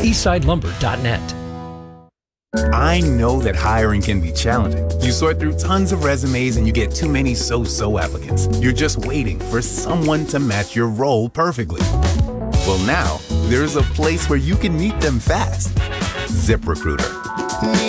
eastsidelumber.net. I know that hiring can be challenging. You sort through tons of resumes and you get too many so-so applicants. You're just waiting for someone to match your role perfectly. Well, now, there's a place where you can meet them fast. ZipRecruiter.